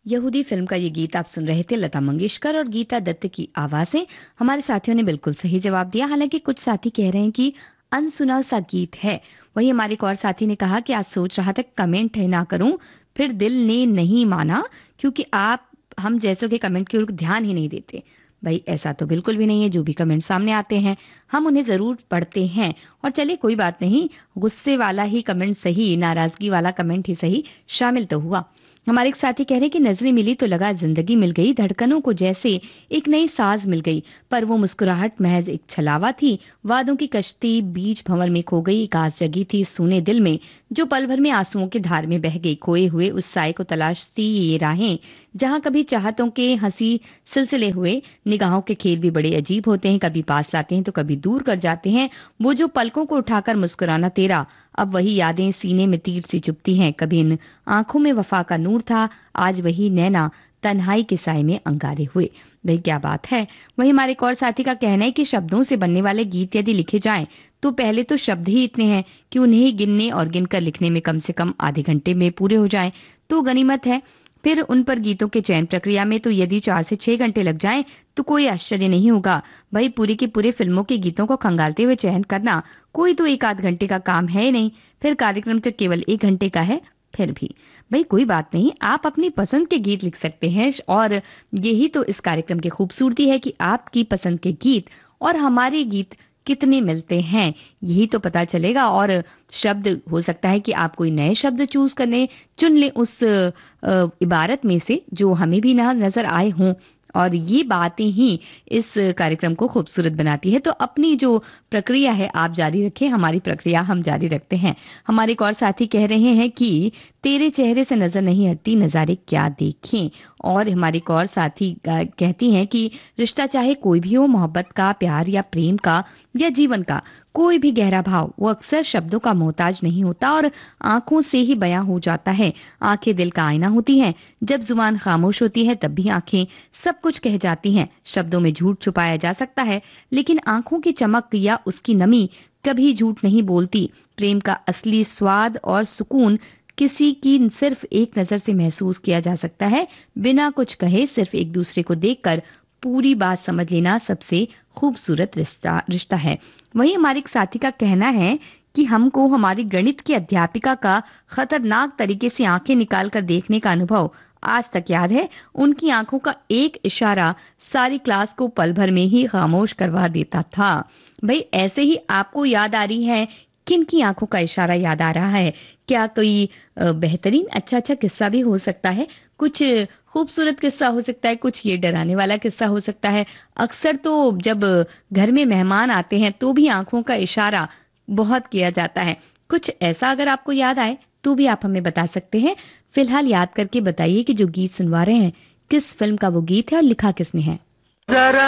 यहूदी फिल्म का ये गीत आप सुन रहे थे, लता मंगेशकर और गीता दत्त की आवाजें। हमारे साथियों ने बिल्कुल सही जवाब दिया। हालांकि कुछ साथी कह रहे हैं कि अनसुना सा गीत है। वही हमारे एक और साथी ने कहा कि आज सोच रहा था कमेंट है ना करूं, फिर दिल ने नहीं माना, क्योंकि आप हम जैसों के कमेंट की ओर ध्यान ही नहीं देते। भाई ऐसा तो बिल्कुल भी नहीं है। जो भी कमेंट सामने आते हैं हम उन्हें जरूर पढ़ते हैं। और चलिए कोई बात नहीं, गुस्से वाला ही कमेंट सही, नाराजगी वाला कमेंट ही सही, शामिल तो हुआ। हमारे एक साथी कह रहे हैं कि नजरें मिली तो लगा जिंदगी मिल गई, धड़कनों को जैसे एक नई साज मिल गई, पर वो मुस्कुराहट महज एक छलावा थी। वादों की कश्ती बीच भंवर में खो गई, एक आस जगी थी सूने दिल में जो पल भर में आंसुओं की धार में बह गई। खोए हुए उस साए को तलाशती ये राहें, जहां कभी चाहतों के हंसी सिलसिले हुए। निगाहों के खेल भी बड़े अजीब होते हैं, कभी पास लाते हैं तो कभी दूर कर जाते हैं। वो जो पलकों को उठाकर मुस्कुराना तेरा, अब वही यादें सीने में तीर सी चुभती हैं। कभी इन आंखों में वफा का नूर था, आज वही नैना तन्हाई के साए में अंगारे हुए। भाई क्या बात है। वही हमारे एक और साथी का कहना है कि शब्दों से बनने वाले गीत यदि लिखे जाएं तो पहले तो शब्द ही इतने हैं कि उन्हें गिनने और गिनकर लिखने में कम से कम आधे घंटे में पूरे हो जाएं तो गनीमत है। फिर उन पर गीतों के चयन प्रक्रिया में तो यदि 4 से 6 घंटे लग जाएं तो कोई आश्चर्य नहीं होगा। भाई पूरे के पूरे फिल्मों के गीतों को खंगालते हुए चयन करना कोई तो 1 आध घंटे का काम है ही नहीं। फिर कार्यक्रम तो केवल 1 घंटे का है। फिर भी भाई कोई बात नहीं, आप अपनी पसंद के गीत लिख सकते हैं। और यही तो इस कार्यक्रम की खूबसूरती है कि आपकी पसंद के गीत और हमारे गीत कितने मिलते हैं यही तो पता चलेगा। और शब्द हो सकता है कि आप कोई नए शब्द चुन ले उस इबारत में से जो हमें भी ना नजर आए हों। और ये बातें ही इस कार्यक्रम को खूबसूरत बनाती है। तो अपनी जो प्रक्रिया है आप जारी रखें, हमारी प्रक्रिया हम जारी रखते हैं। हमारे एक और साथी कह रहे हैं कि तेरे चेहरे से नजर नहीं हटती, नजारे क्या देखें। और हमारे एक और साथी कहती हैं कि रिश्ता चाहे कोई भी हो, मोहब्बत का, प्यार या प्रेम का या जीवन का कोई भी गहरा भाव, वो अक्सर शब्दों का मोहताज नहीं होता और आंखों से ही बयां हो जाता है। आंखें दिल का आईना होती हैं। जब जुबान खामोश होती है तब भी आंखें सब कुछ कह जाती हैं। शब्दों में झूठ छुपाया जा सकता है, लेकिन आंखों की चमक या उसकी नमी कभी झूठ नहीं बोलती। प्रेम का असली स्वाद और सुकून किसी की सिर्फ एक नजर से महसूस किया जा सकता है, बिना कुछ कहे। सिर्फ एक दूसरे को देखकर पूरी बात समझ लेना सबसे खूबसूरत रिश्ता है। वहीं हमारे एक साथी का कहना है कि हमको हमारी गणित की अध्यापिका का खतरनाक तरीके से आंखें निकाल कर देखने का अनुभव आज तक याद है। उनकी आंखों का एक इशारा सारी क्लास को पल भर में ही खामोश करवा देता था। भाई ऐसे ही आपको याद आ रही है, किन की आंखों का इशारा याद आ रहा है? क्या कोई बेहतरीन अच्छा किस्सा भी हो सकता है, कुछ खूबसूरत किस्सा हो सकता है, कुछ ये डराने वाला किस्सा हो सकता है। अक्सर तो जब घर में मेहमान आते हैं तो भी आंखों का इशारा बहुत किया जाता है। कुछ ऐसा अगर आपको याद आए तो भी आप हमें बता सकते हैं। फिलहाल याद करके बताइए कि जो गीत सुनवा रहे हैं किस फिल्म का वो गीत है और लिखा किसने है।